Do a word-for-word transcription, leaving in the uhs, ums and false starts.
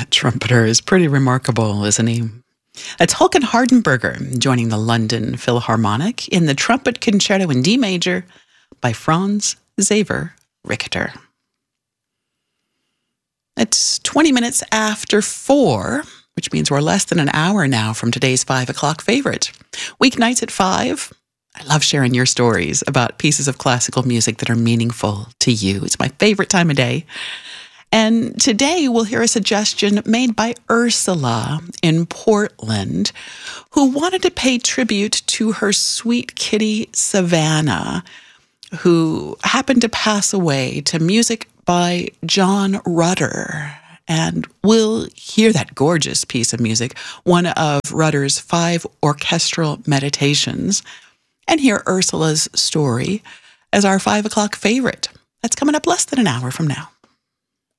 That trumpeter is pretty remarkable, isn't he? That's Håkan Hardenberger joining the London Philharmonic in the Trumpet Concerto in D major by Franz Xaver Richter. It's twenty minutes after four, which means we're less than an hour now from today's five o'clock favorite. Weeknights at five. I love sharing your stories about pieces of classical music that are meaningful to you. It's my favorite time of day. And today we'll hear a suggestion made by Ursula in Portland, who wanted to pay tribute to her sweet kitty, Savannah, who happened to pass away to music by John Rutter. And we'll hear that gorgeous piece of music, one of Rutter's five orchestral meditations, and hear Ursula's story as our five o'clock favorite. That's coming up less than an hour from now.